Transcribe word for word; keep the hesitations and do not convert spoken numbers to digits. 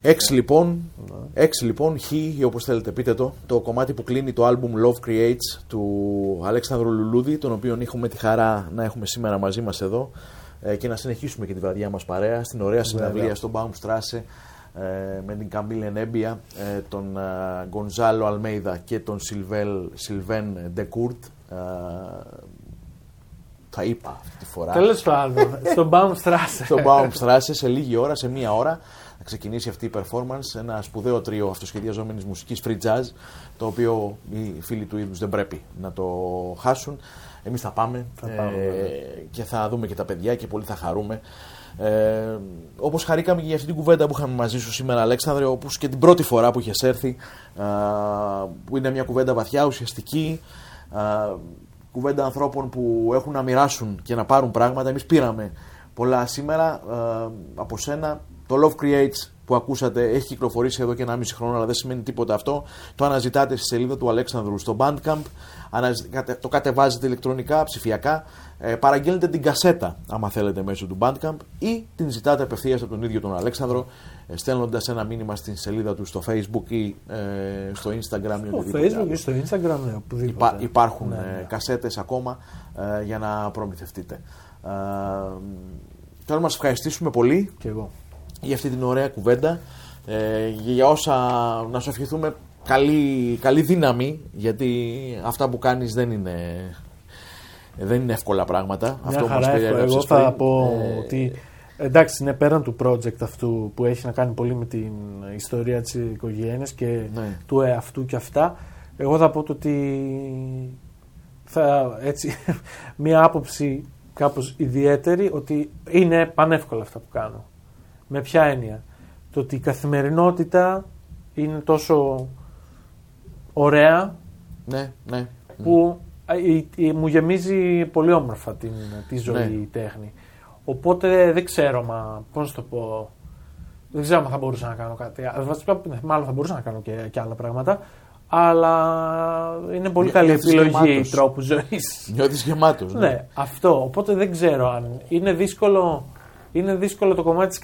Έξι λοιπόν, έξι λοιπόν, χ ή όπως θέλετε πείτε το, το κομμάτι που κλείνει το album Love Creates του Αλέξανδρου Λουλούδη, τον οποίον έχουμε τη χαρά να έχουμε σήμερα μαζί μας εδώ ε, και να συνεχίσουμε και τη βραδιά μας παρέα στην ωραία συναυλία στο Baumstrasse ε, με την Καμίλ Ενέμπια, ε, τον Γκονζάλο Αλμέιδα και τον Σιλβέν Ντεκούρτ. Ε, τα είπα αυτή τη φορά. Τέλος πάντων, στο Baumstrasse. Στο Baumstrasse σε λίγη ώρα, σε μία ώρα. Θα ξεκινήσει αυτή η performance, ένα σπουδαίο τρίο αυτοσχεδιαζόμενης μουσικής free jazz, το οποίο οι φίλοι του είδους δεν πρέπει να το χάσουν. Εμείς θα πάμε, θα πάμε ε, και θα δούμε και τα παιδιά και πολύ θα χαρούμε. Ε, όπως χαρήκαμε και για αυτή την κουβέντα που είχαμε μαζί σου σήμερα, Αλέξανδρε, όπως και την πρώτη φορά που είχες έρθει, ε, που είναι μια κουβέντα βαθιά, ουσιαστική, ε, κουβέντα ανθρώπων που έχουν να μοιράσουν και να πάρουν πράγματα. Εμείς πήραμε πολλά σήμερα ε, από σένα. Το Love Creates που ακούσατε έχει κυκλοφορήσει εδώ και ένα μισή χρόνο, αλλά δεν σημαίνει τίποτα αυτό. Το αναζητάτε στη σελίδα του Αλέξανδρου στο Bandcamp. Το κατεβάζετε ηλεκτρονικά, ψηφιακά. Ε, παραγγέλνετε την κασέτα, άμα θέλετε, μέσω του Bandcamp, ή την ζητάτε απευθείας από τον ίδιο τον Αλέξανδρο, ε, στέλνοντας ένα μήνυμα στην σελίδα του στο Facebook ή ε, στο Instagram. Στο Facebook ή στο Instagram, ναι, οπουδήποτε. Υπά, υπάρχουν ναι, ναι. Ε, κασέτες ακόμα ε, για να προμηθευτείτε. Ε, Θέλω να μας ευχαριστήσουμε πολύ και εγώ για αυτή την ωραία κουβέντα, ε, για όσα, να σου ευχηθούμε καλή, καλή δύναμη, γιατί αυτά που κάνεις δεν είναι, δεν είναι εύκολα πράγματα. Μια αυτό χαρά μας εγώ θα πριν. πω ε, ότι εντάξει, είναι πέραν του project αυτού που έχει να κάνει πολύ με την ιστορία της οικογένειας και ναι. του εαυτού και αυτά. Εγώ θα πω το ότι θα, έτσι, μια άποψη κάπως ιδιαίτερη, ότι είναι πανεύκολα αυτά που κάνω. Με ποια έννοια? Το ότι η καθημερινότητα είναι τόσο ωραία, ναι, ναι, που η, η, μου γεμίζει πολύ όμορφα την, τη ζωή, ναι. η τέχνη. Οπότε δεν ξέρω, μα πώς να το πω, δεν ξέρω αν θα μπορούσα να κάνω κάτι. Μάλλον θα μπορούσα να κάνω και, και άλλα πράγματα, αλλά είναι πολύ Ня, καλή επιλογή τρόπου ζωής. Νιώθεις γεμάτος. Ναι. ναι, αυτό. Οπότε δεν ξέρω αν είναι δύσκολο, είναι δύσκολο το κομμάτι της